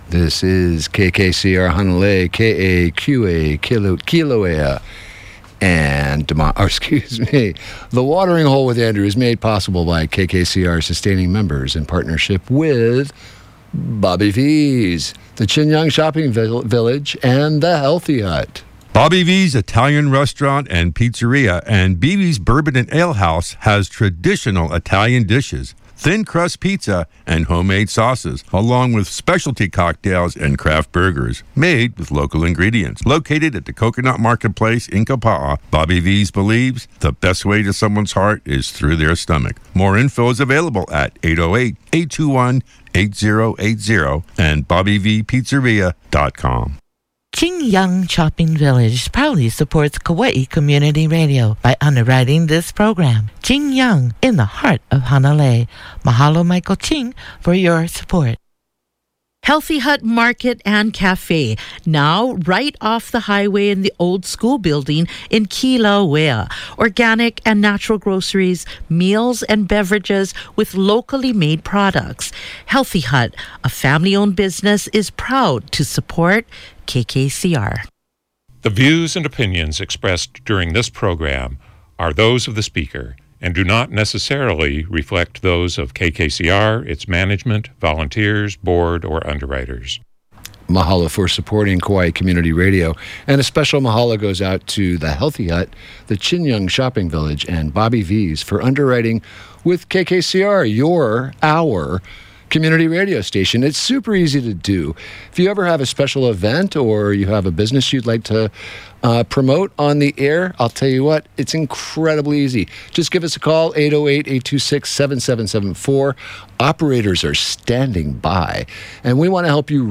This is KKCR Hanalei, KAQA, Kilauea, and the Watering Hole with Andrew is made possible by KKCR sustaining members in partnership with Bobby V's, the Chinyang Shopping Village, and the Healthy Hut. Bobby V's Italian Restaurant and Pizzeria and BB's Bourbon and Ale House has traditional Italian dishes, thin crust pizza, and homemade sauces, along with specialty cocktails and craft burgers made with local ingredients. Located at the Coconut Marketplace in Kapa'a, Bobby V's believes the best way to someone's heart is through their stomach. More info is available at 808-821-8080 and BobbyVPizzeria.com. Chinyang Shopping Village proudly supports Kauai Community Radio by underwriting this program. Chinyang, in the heart of Hanalei. Mahalo, Michael Ching, for your support. Healthy Hut Market and Cafe, now right off the highway in the old school building in Kilauea. Organic and natural groceries, meals and beverages with locally made products. Healthy Hut, a family-owned business, is proud to support KKCR. The views and opinions expressed during this program are those of the speaker and do not necessarily reflect those of KKCR, its management, volunteers, board, or underwriters. Mahalo for supporting Kauai Community Radio. And a special mahalo goes out to the Healthy Hut, the Chinyang Shopping Village, and Bobby V's for underwriting with KKCR, our community radio station. It's super easy to do. If you ever have a special event or you have a business you'd like to promote on the air, I'll tell you what, it's incredibly easy. Just give us a call, 808-826-7774. Operators are standing by, and we want to help you